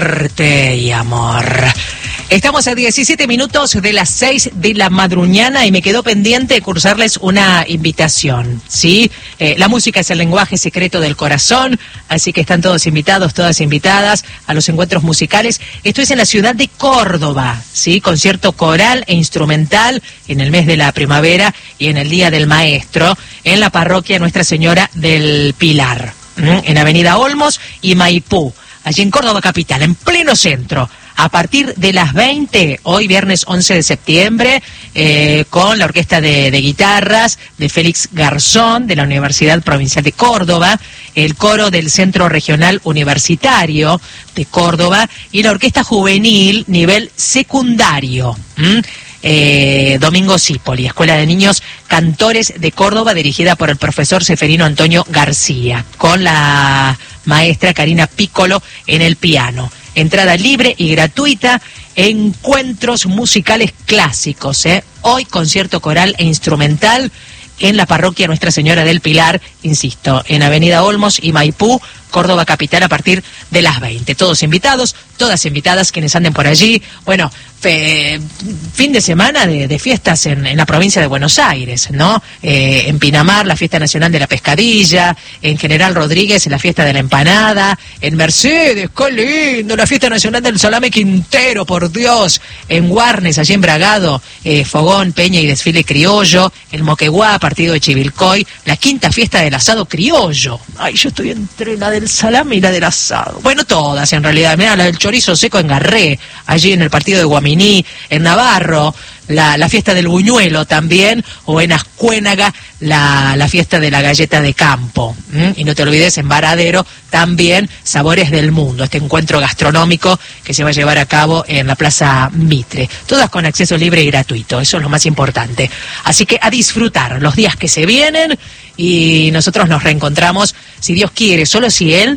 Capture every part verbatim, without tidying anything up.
Arte y amor. Estamos a diecisiete minutos de las seis de la madruñana y me quedó pendiente de cursarles una invitación, ¿sí? Eh, la música es el lenguaje secreto del corazón, así que están todos invitados, todas invitadas a los encuentros musicales. Esto es en la ciudad de Córdoba, ¿sí? Concierto coral e instrumental en el mes de la primavera y en el Día del Maestro, en la parroquia Nuestra Señora del Pilar, ¿m? En Avenida Olmos y Maipú, allí en Córdoba capital, en pleno centro. A partir de las veinte, hoy viernes once de septiembre, eh, con la Orquesta de, de Guitarras de Félix Garzón, de la Universidad Provincial de Córdoba, el Coro del Centro Regional Universitario de Córdoba y la Orquesta Juvenil nivel secundario. ¿Mm? Eh, Domingo Cipoli, Escuela de Niños Cantores de Córdoba, dirigida por el profesor Seferino Antonio García, con la maestra Karina Piccolo en el piano. Entrada libre y gratuita, encuentros musicales clásicos, ¿eh? Hoy concierto coral e instrumental en la parroquia Nuestra Señora del Pilar, insisto, en Avenida Olmos y Maipú, Córdoba capital, a partir de las veinte. Todos invitados, todas invitadas quienes anden por allí. Bueno, fe, fin de semana de, de fiestas en, en la provincia de Buenos Aires, ¿no? Eh, en Pinamar, la fiesta nacional de la pescadilla, en General Rodríguez, la fiesta de la empanada, en Mercedes, qué lindo, la fiesta nacional del salame Quintero, por Dios, en Guarnes, allí en Bragado, eh, fogón, peña y desfile criollo, en Moquegua, partido de Chivilcoy, la quinta fiesta del asado criollo. Ay, yo estoy entre la del salame y la del asado. Bueno, todas en realidad. Mirá, la del chorizo seco en Garré, allí en el partido de Guaminí, en Navarro, la, la fiesta del buñuelo también, o en Ascuénaga, la, la fiesta de la galleta de campo. ¿Mm? Y no te olvides, en Varadero también, Sabores del Mundo, este encuentro gastronómico que se va a llevar a cabo en la Plaza Mitre. Todas con acceso libre y gratuito, eso es lo más importante. Así que a disfrutar los días que se vienen y nosotros nos reencontramos, si Dios quiere, solo si Él,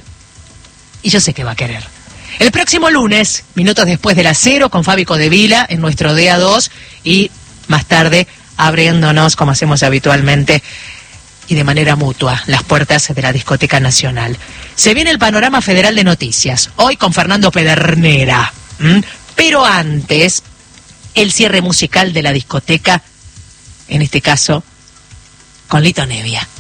y yo sé que va a querer. El próximo lunes, minutos después de las cero, con Fabi Codevila en nuestro D A dos y más tarde abriéndonos, como hacemos habitualmente, y de manera mutua, las puertas de la Discoteca Nacional. Se viene el panorama federal de noticias, hoy con Fernando Pedernera. ¿Mm? Pero antes, el cierre musical de la discoteca, en este caso, con Lito Nevia.